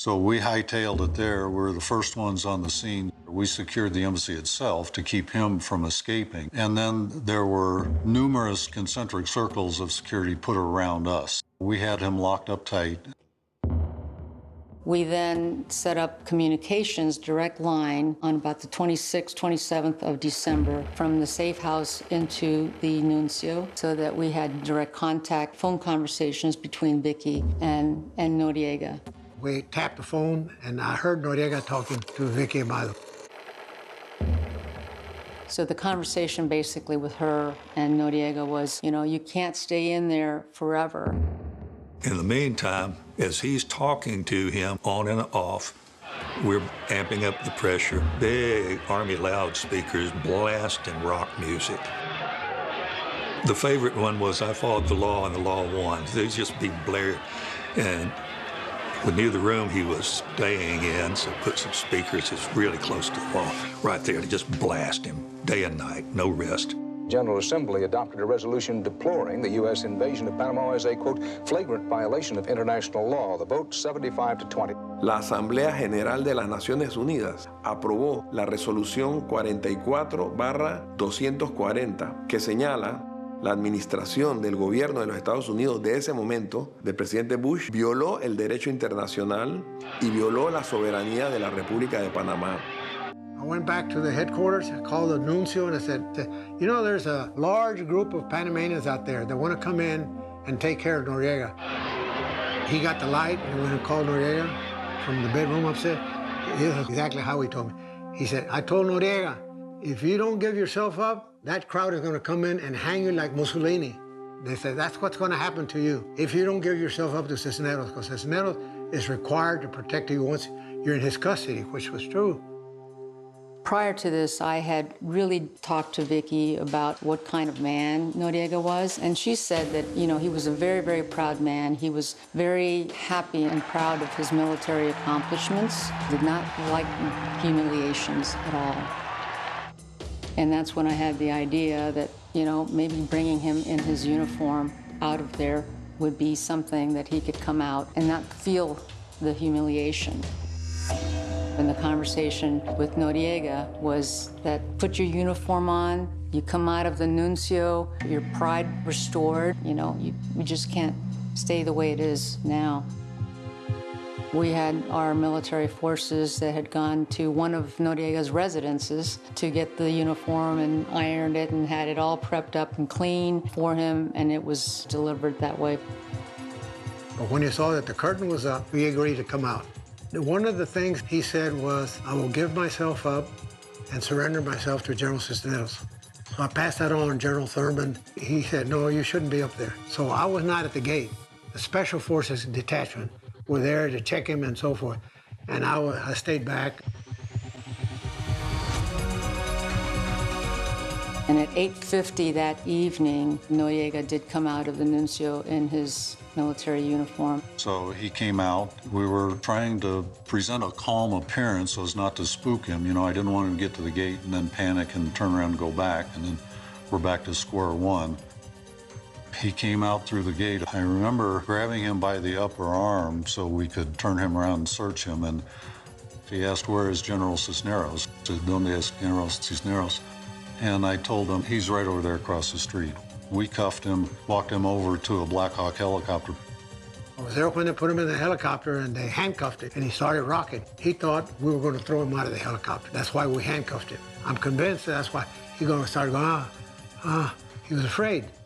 So we hightailed it there. We're the first ones on the scene. We secured the embassy itself to keep him from escaping. And then there were numerous concentric circles of security put around us. We had him locked up tight. We then set up communications direct line on about the 26th, 27th of December from the safe house into the nuncio so that we had direct contact, phone conversations between Vicky and Noriega. We tapped the phone, and I heard Noriega talking to Vicky about it. So the conversation basically with her and Noriega was, you know, you can't stay in there forever. In the meantime, as he's talking to him on and off, we're amping up the pressure. Big Army loudspeakers blasting rock music. The favorite one was I Fought the Law and the Law Won. They'd just be blared. And we knew the room he was staying in, so put some speakers that's really close to the wall right there to just blast him day and night, no rest. General Assembly adopted a resolution deploring the U.S. invasion of Panama as a, quote, flagrant violation of international law. The vote 75-20. La Asamblea General de las Naciones Unidas aprobó la resolución 44/240 que señala la administración del gobierno de los Estados Unidos de ese momento, del presidente Bush, violó el derecho internacional y violó la soberanía de la República de Panamá. I went back to the headquarters, I called the nuncio, and I said, you know, there's a large group of Panamanians out there that want to come in and take care of Noriega. He got the light and went and called Noriega from the bedroom upstairs. This is exactly how he told me. He said, I told Noriega, if you don't give yourself up, that crowd is going to come in and hang you like Mussolini. They said, that's what's going to happen to you if you don't give yourself up to Cisneros, because Cisneros is required to protect you once you're in his custody, which was true. Prior to this, I had really talked to Vicky about what kind of man Noriega was, and she said that, you know, he was a very, very proud man. He was very happy and proud of his military accomplishments, did not like humiliations at all. And that's when I had the idea that, you know, maybe bringing him in his uniform out of there would be something that he could come out and not feel the humiliation. And the conversation with Noriega was that put your uniform on, you come out of the nuncio, your pride restored. You know, you just can't stay the way it is now. We had our military forces that had gone to one of Noriega's residences to get the uniform and ironed it and had it all prepped up and clean for him, and it was delivered that way. But when he saw that the curtain was up, we agreed to come out. One of the things he said was, I will give myself up and surrender myself to General Cisneros. So I passed that on to General Thurman. He said, no, you shouldn't be up there. So I was not at the gate. The Special Forces detachment were there to check him and so forth. And I stayed back. And at 8:50 that evening, Noriega did come out of the nuncio in his military uniform. So he came out. We were trying to present a calm appearance so as not to spook him. You know, I didn't want him to get to the gate and then panic and turn around and go back, and then we're back to square one. He came out through the gate. I remember grabbing him by the upper arm so we could turn him around and search him, and he asked, where is General Cisneros? I said, ¿Dónde es General Cisneros? And I told him, he's right over there across the street. We cuffed him, walked him over to a Black Hawk helicopter. I was there when they put him in the helicopter and they handcuffed him and he started rocking. He thought we were going to throw him out of the helicopter. That's why we handcuffed him. I'm convinced that's why he going to start going, He was afraid.